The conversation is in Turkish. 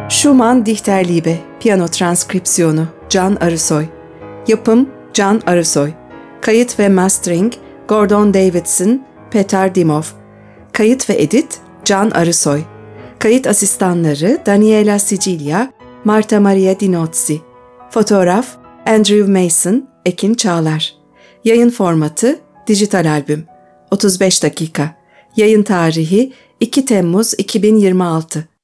Schumann Dichterliebe, piyano transkripsiyonu Can Arısoy. Yapım Can Arısoy. Kayıt ve mastering Gordon Davidson, Petar Dimov. Kayıt ve edit Can Arısoy. Kayıt asistanları Daniela Sicilia, Marta Maria Dinozzi. Fotoğraf Andrew Mason, Ekin Çağlar. Yayın formatı dijital albüm. 35 dakika. Yayın tarihi 2 Temmuz 2026.